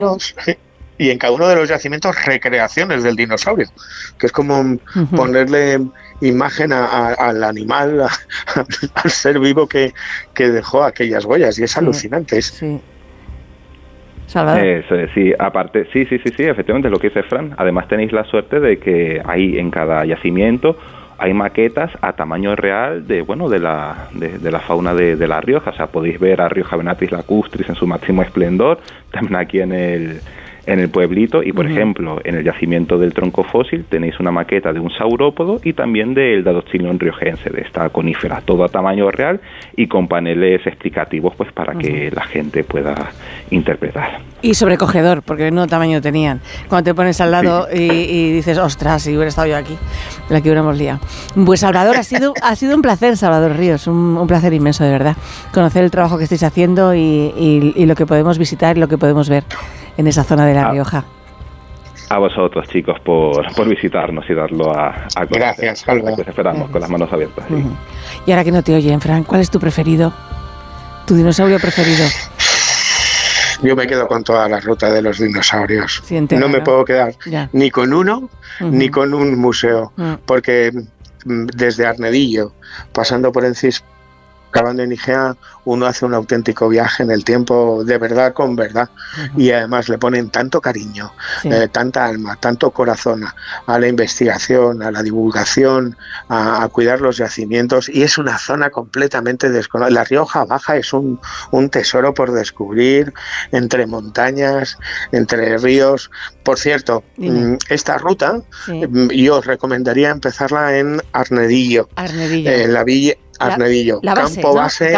y en cada uno de los yacimientos recreaciones del dinosaurio, que es como ponerle imagen al animal, al ser vivo que dejó aquellas huellas, y es alucinante. Sí. Salvador. Eso es, sí, aparte, sí, efectivamente es lo que dice Fran. Además tenéis la suerte de que hay en cada yacimiento hay maquetas a tamaño real de la fauna de La Rioja. O sea, podéis ver a Rioja venatis lacustris en su máximo esplendor, también aquí en el pueblito, y por ejemplo en el yacimiento del tronco fósil tenéis una maqueta de un saurópodo y también del Dadochilion riojense, de esta conífera, todo a tamaño real y con paneles explicativos pues para que la gente pueda interpretar. Y sobrecogedor, porque no tamaño tenían. Cuando te pones al lado y dices, ostras, si hubiera estado yo aquí, la que hubiéramos liado. Pues Salvador, ha sido un placer, Salvador Ríos, un placer inmenso, de verdad, conocer el trabajo que estáis haciendo y lo que podemos visitar y lo que podemos ver en esa zona de La Rioja. A vosotros, chicos, por visitarnos y darlo a conocer. Gracias, Salvador. Pues esperamos con las manos abiertas. Sí. Y ahora que no te oyen, Fran, ¿cuál es tu preferido? ¿Tu dinosaurio preferido? Yo me quedo con toda la ruta de los dinosaurios. Sí, entera, no me puedo quedar ni con uno ni con un museo, porque desde Arnedillo, pasando por Encís, acabando en Igea, uno hace un auténtico viaje en el tiempo, de verdad con verdad, y además le ponen tanto cariño, tanta alma, tanto corazón a la investigación, a la divulgación, a cuidar los yacimientos, y es una zona completamente desconocida. La Rioja Baja es un tesoro por descubrir, entre montañas, entre ríos. Por cierto, esta ruta yo os recomendaría empezarla en Arnedillo. En la villa Arnedillo, campo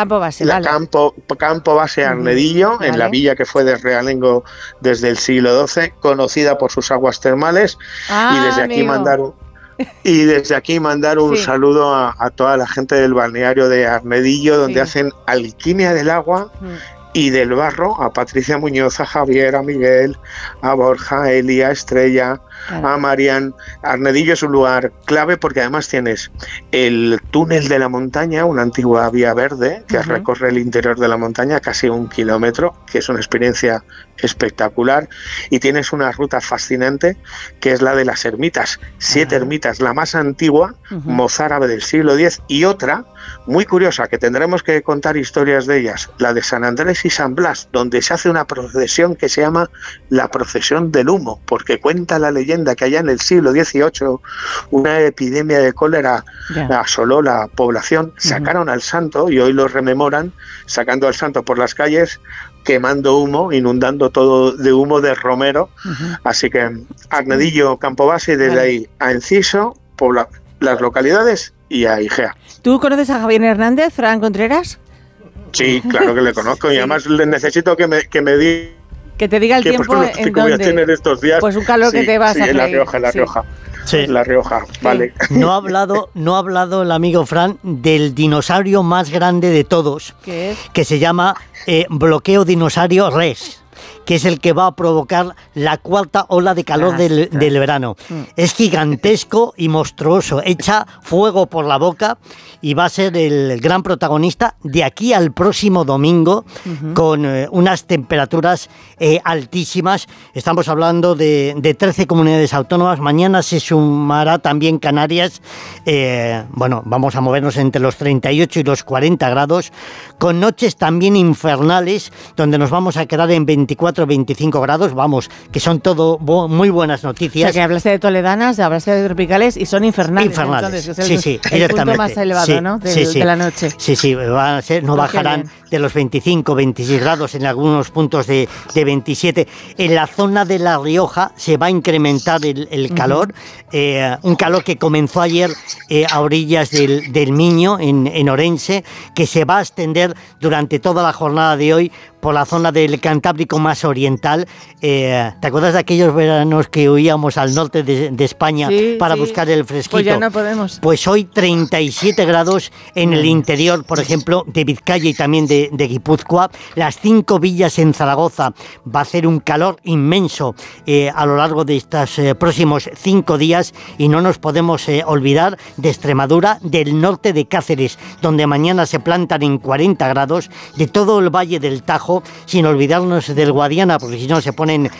base Arnedillo, en la villa que fue de Realengo desde el siglo XII, conocida por sus aguas termales, y desde aquí mandar un saludo a toda la gente del balneario de Arnedillo, donde hacen alquimia del agua y del barro, a Patricia Muñoz, a Javier, a Miguel, a Borja, a Elia, a Estrella, a Marian. Arnedillo es un lugar clave porque además tienes el túnel de la montaña, una antigua vía verde que recorre el interior de la montaña, casi 1 kilómetro, que es una experiencia espectacular, y tienes una ruta fascinante que es la de las ermitas, 7 ermitas, la más antigua, mozárabe del siglo X, y otra muy curiosa que tendremos que contar historias de ellas, la de San Andrés y San Blas, donde se hace una procesión que se llama la procesión del humo, porque cuenta la leyenda que allá en el siglo XVIII una epidemia de cólera asoló la población, sacaron al santo y hoy lo rememoran sacando al santo por las calles, quemando humo, inundando todo de humo de romero. Así que Arnedillo, campo base, y desde ahí a Enciso, las localidades, y a Igea. ¿Tú conoces a Javier Hernández, Fran Contreras? Sí, claro que le conozco, y además le necesito que me diga que te diga el tiempo en voy a tener estos días. Pues un calor que te vas a freír. En La Rioja. Sí. La Rioja, vale. No ha hablado el amigo Fran del dinosaurio más grande de todos, ¿qué es? Que se llama Bloqueo Dinosaurio Res, que es el que va a provocar la 4ª ola de calor del verano. Es gigantesco y monstruoso, echa fuego por la boca y va a ser el gran protagonista de aquí al próximo domingo, con unas temperaturas altísimas. Estamos hablando de 13 comunidades autónomas. Mañana se sumará también Canarias. Vamos a movernos entre los 38 y los 40 grados, con noches también infernales, donde nos vamos a quedar en 24-25 grados, que son todo muy buenas noticias. O sea, que hablaste de toledanas, hablaste de tropicales y son infernales. Infernales, entonces, el punto más elevado, ¿no? De la noche. Sí, van a ser, no bajarán de los 25-26 grados, en algunos puntos de 27. En la zona de La Rioja se va a incrementar el calor, un calor que comenzó ayer a orillas del Miño, en Orense, que se va a extender durante toda la jornada de hoy por la zona del Cantábrico más oriental. ¿Te acuerdas de aquellos veranos que huíamos al norte de España para buscar el fresquito? Pues ya no podemos. Pues hoy 37 grados en el interior, por ejemplo, de Vizcaya y también de Guipúzcoa. Las 5 villas en Zaragoza va a hacer un calor inmenso a lo largo de estos próximos 5 días, y no nos podemos olvidar de Extremadura, del norte de Cáceres, donde mañana se plantan en 40 grados, de todo el Valle del Tajo, sin olvidarnos del Guadiana, porque si no se ponen